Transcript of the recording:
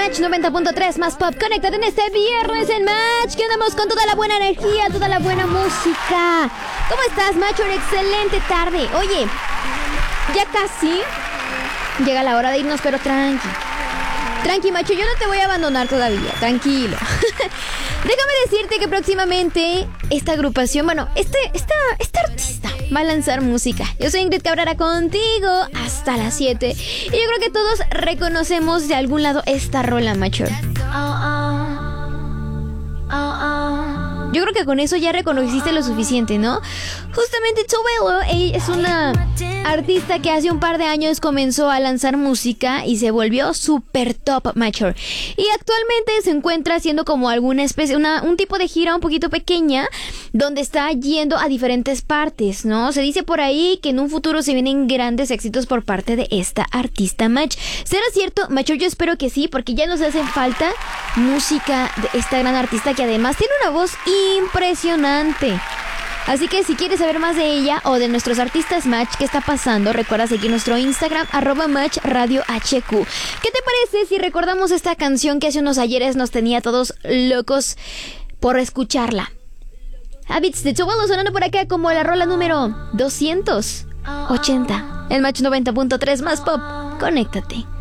Match 90.3 más pop. Conéctate en este viernes en Match, que andamos con toda la buena energía, toda la buena música. ¿Cómo estás, Macho? Una excelente tarde. Oye, ya casi llega la hora de irnos, pero tranqui. Tranqui, Macho, yo no te voy a abandonar todavía. Tranquilo. Déjame decirte que próximamente esta agrupación, bueno, esta artista va a lanzar música. Yo soy Ingrid Cabrera contigo hasta las 7. Y yo creo que todos reconocemos de algún lado esta rola, Macho. Yo creo que con eso ya reconociste lo suficiente, ¿no? Justamente Tobelo, ella es una artista que hace un par de años comenzó a lanzar música y se volvió super top, mature. Y actualmente se encuentra haciendo como alguna especie, un tipo de gira un poquito pequeña, donde está yendo a diferentes partes, ¿no? Se dice por ahí que en un futuro se vienen grandes éxitos por parte de esta artista, Match. ¿Será cierto, mature? Yo espero que sí, porque ya nos hace falta música de esta gran artista que además tiene una voz impresionante. Así que si quieres saber más de ella o de nuestros artistas Match, ¿qué está pasando? Recuerda seguir nuestro Instagram, @MatchRadioHQ. ¿Qué te parece si recordamos esta canción que hace unos ayeres nos tenía todos locos por escucharla? Habits de Tobelo sonando por acá como la rola número 280. El Match 90.3 más pop. Conéctate.